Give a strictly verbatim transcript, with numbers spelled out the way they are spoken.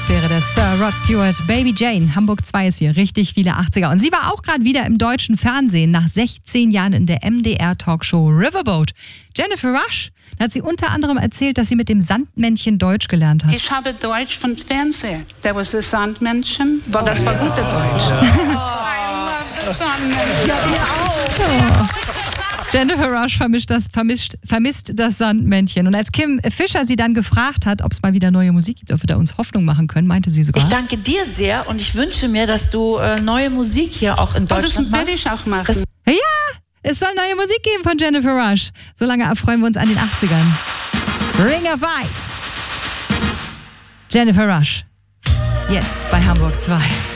Atmosphäre des Sir Rod Stewart. Baby Jane, Hamburg zwei ist hier. Richtig viele achtziger. Und sie war auch gerade wieder im deutschen Fernsehen nach sechzehn Jahren in der M D R-Talkshow Riverboat. Jennifer Rush, da hat sie unter anderem erzählt, dass sie mit dem Sandmännchen Deutsch gelernt hat. Ich habe Deutsch von Fernsehen. Da war das Sandmännchen. Boah, das war gute Deutsch. Oh. I love the Sandmännchen. Ja, ihr auch. Oh. Jennifer Rush vermischt das, vermischt, vermisst das Sandmännchen. Und als Kim Fischer sie dann gefragt hat, ob es mal wieder neue Musik gibt, ob wir da uns Hoffnung machen können, meinte sie sogar: Ich danke dir sehr und ich wünsche mir, dass du äh, neue Musik hier auch in Deutschland machst. Das werde ich auch machen. Ja, es soll neue Musik geben von Jennifer Rush. Solange erfreuen wir uns an den achtzigern. Ring of Ice. Jennifer Rush. Jetzt bei Hamburg zwei.